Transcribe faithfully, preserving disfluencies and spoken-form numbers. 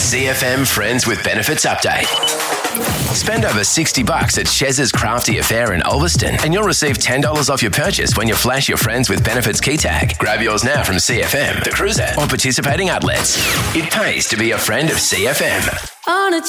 C F M Friends with Benefits update. Spend over sixty bucks at Chez's Crafty Affair in Ulverston and you'll receive ten dollars off your purchase when you flash your Friends with Benefits key tag. Grab yours now from C F M, The Cruiser, or participating outlets. It pays to be a friend of C F M. On a